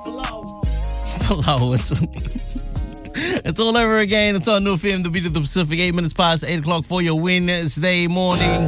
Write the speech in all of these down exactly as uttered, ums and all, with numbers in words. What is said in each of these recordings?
Hello, it's, it's all over again. It's on New F M, the beat of the Pacific, eight minutes past eight o'clock for your Wednesday morning.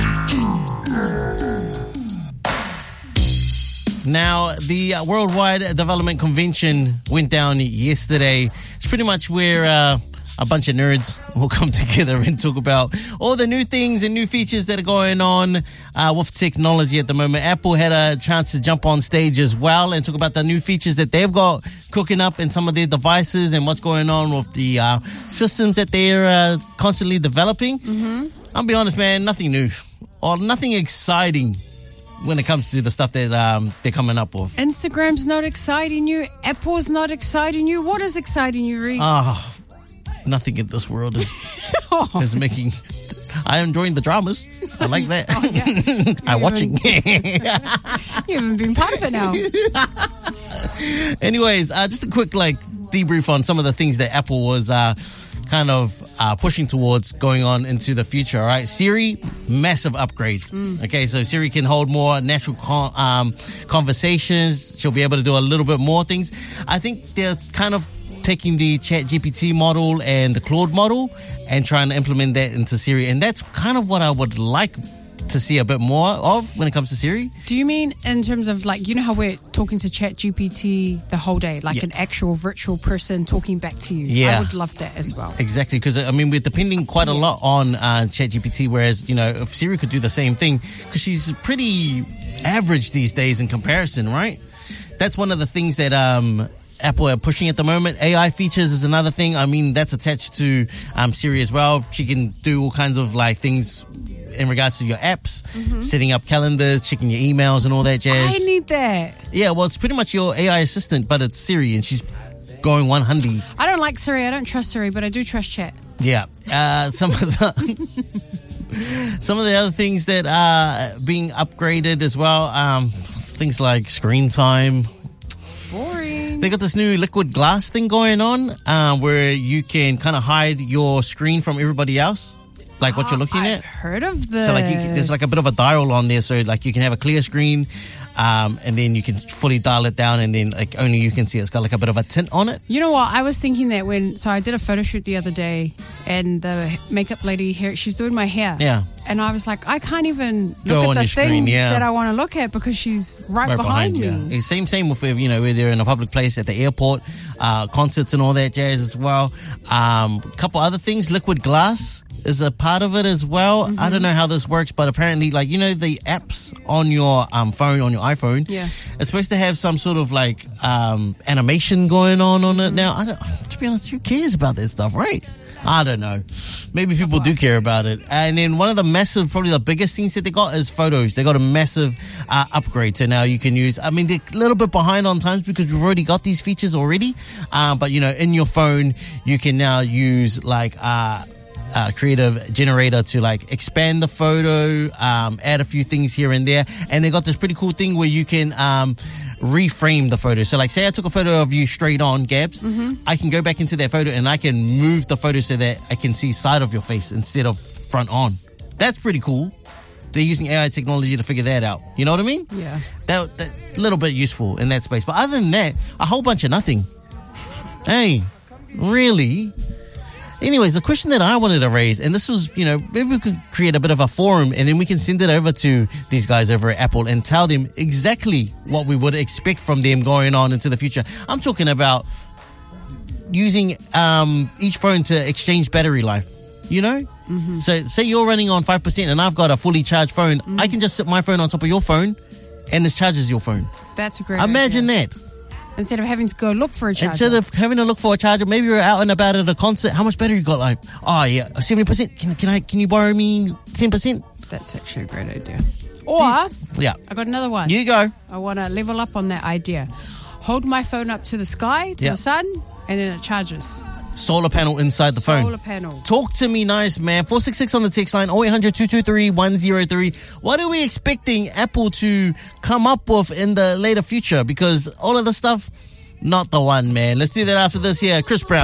Now, the uh, Worldwide Development Convention went down yesterday. It's pretty much where uh, a bunch of nerds will come together and talk about all the new things and new features that are going on uh, with technology at the moment. Apple had a chance to jump on stage as well and talk about the new features that they've got cooking up in some of their devices and what's going on with the uh, systems that they're uh, constantly developing. Mm-hmm. I'll be honest, man, nothing new or nothing exciting when it comes to the stuff that um, they're coming up with. Instagram's not exciting you. Apple's not exciting you. What is exciting you, Reese? Oh, nothing in this world is, oh. is making... I'm enjoying the dramas. I like that. Oh, yeah. I'm watching. You haven't been part of it now. Anyways, uh, just a quick like debrief on some of the things that Apple was... Uh, kind of uh, pushing towards going on into the future, all right? Siri, massive upgrade. Mm. Okay, so Siri can hold more natural con- um, conversations. She'll be able to do a little bit more things. I think they're kind of taking the ChatGPT model and the Claude model and trying to implement that into Siri. And that's kind of what I would like to see a bit more of when it comes to Siri. Do you mean in terms of like, you know how we're talking to ChatGPT the whole day, like yeah. an actual virtual person talking back to you? Yeah. I would love that as well. Exactly, because I mean, we're depending quite a lot on uh, ChatGPT, whereas, you know, if Siri could do the same thing, because she's pretty average these days in comparison, right? That's one of the things that um, Apple are pushing at the moment. A I features is another thing. I mean, that's attached to um, Siri as well. She can do all kinds of like things in regards to your apps, mm-hmm. setting up calendars, checking your emails and all that jazz. I need that. Yeah, well, it's pretty much your A I assistant, but it's Siri and she's going one hundred. I don't like Siri. I don't trust Siri, but I do trust Chat. Yeah. Uh, some of the some of the other things that are being upgraded as well, um, things like screen time. Boring. They got this new liquid glass thing going on uh, where you can kind of hide your screen from everybody else. Like what you're looking I've at. I've heard of this. So like you can, there's like a bit of a dial on there, so like you can have a clear screen, um, and then you can fully dial it down, and then like only you can see it. It's got like a bit of a tint on it. You know what? I was thinking that when so I did a photo shoot the other day, and the makeup lady here, she's doing my hair. Yeah. And I was like, I can't even look Go at on the your things screen, yeah. that I want to look at because she's right, Right behind, behind me. you. Same, same with, you know, where they're in a public place at the airport, uh, concerts and all that jazz as well. Um, a couple other things. Liquid glass is a part of it as well. Mm-hmm. I don't know how this works, but apparently, like, you know, the apps on your um, phone, on your iPhone, yeah. it's supposed to have some sort of like um, animation going on on it. Now, I don't, to be honest, who cares about that stuff, right? I don't know. Maybe people do care about it. And then one of the massive, probably the biggest things that they got is photos. They got a massive uh, upgrade. So now you can use, I mean, they're a little bit behind on times because we've already got these features already. Uh, but, you know, in your phone, you can now use like, uh, Uh, creative generator to like expand the photo, um, add a few things here and there. And they got this pretty cool thing where you can um, reframe the photo. So like say I took a photo of you straight on, Gabs, mm-hmm. I can go back into that photo and I can move the photo so that I can see side of your face instead of front on. That's pretty cool. They're using A I technology to figure that out. You know what I mean? Yeah. That, that a little bit useful in that space. But other than that, a whole bunch of nothing. Hey, really? Anyways, the question that I wanted to raise, and this was, you know, maybe we could create a bit of a forum and then we can send it over to these guys over at Apple and tell them exactly what we would expect from them going on into the future. I'm talking about using um, each phone to exchange battery life, you know? Mm-hmm. So say you're running on five percent and I've got a fully charged phone. Mm-hmm. I can just sit my phone on top of your phone and this charges your phone. That's a great Imagine idea. that. Instead of having to go look for a charger. Instead of having to look for a charger, maybe you're out and about at a concert. How much battery you got? Like, oh yeah, seventy percent. Can, can I? Can you borrow me ten percent? That's actually a great idea. Or yeah, I got another one. You go. I want to level up on that idea. Hold my phone up to the sky, to yeah. the sun, and then it charges. Solar panel inside the phone. Solar panel. Talk to me nice, man. four six six on the text line, oh eight hundred, two two three, one oh three. What are we expecting Apple to come up with in the later future? Because all of the stuff, not the one, man. Let's do that after this here. Chris Brown.